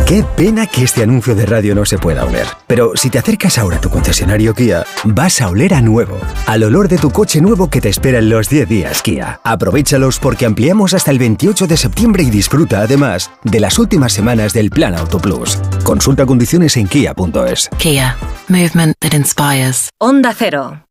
Qué pena que este anuncio de radio no se pueda oler. Pero si te acercas ahora a tu concesionario Kia, vas a oler a nuevo. Al olor de tu coche nuevo que te espera en los 10 días Kia. Aprovéchalos porque ampliamos hasta el 28 de septiembre y disfruta además de las últimas semanas del Plan Auto Plus. Consulta condiciones en kia.es. Kia. Movement that inspires. Onda Cero.